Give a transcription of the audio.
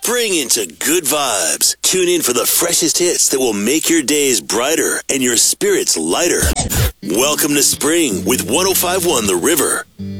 spring into good vibes. Tune in for the freshest hits that will make your days brighter and your spirits lighter. Welcome to spring with 105.1 The River.